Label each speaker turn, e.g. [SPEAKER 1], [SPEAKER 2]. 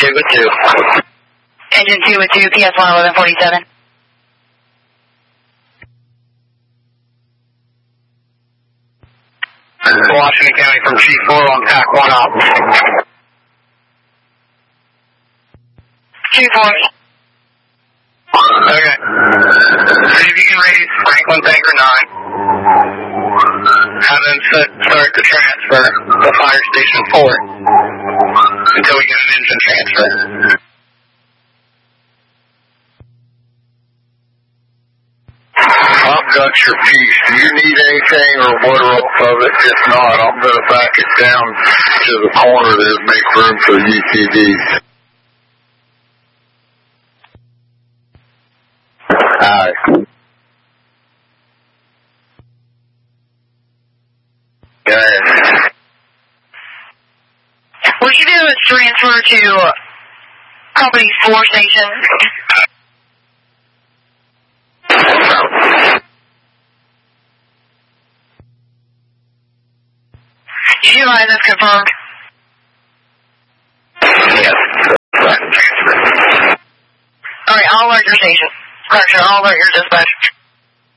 [SPEAKER 1] 2 with 2.
[SPEAKER 2] Engine 2 with 2, PS 1147.
[SPEAKER 1] Washington County from Chief 4 on TAC 1 op.
[SPEAKER 2] Chief 4.
[SPEAKER 1] Okay. See if you can raise Franklin Tanker 9. Have them start the transfer to Fire Station 4 until we get an engine transfer.
[SPEAKER 3] I've got your piece. Do you need anything or water off of it? If not, I'm going to back it down to the corner there to make room for the UTVs. Alright. Go ahead.
[SPEAKER 2] What you do is transfer to Company 4 station. Did you line this confirmed?
[SPEAKER 1] Yes. Transfer.
[SPEAKER 2] Alright, I'll alert your station. Correction, I'll alert your dispatch.